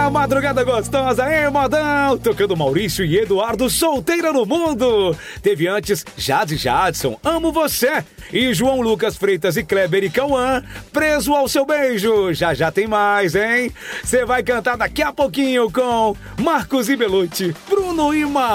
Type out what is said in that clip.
Madrugada gostosa, hein, modão? Tocando Maurício e Eduardo, Solteira no Mundo. Teve antes Jade Jadson, Amo Você. E João Lucas Freitas e Kleber e Cauã, Preso ao Seu Beijo. Já tem mais, hein? Você vai cantar daqui a pouquinho com Marcos e Belucci, Bruno e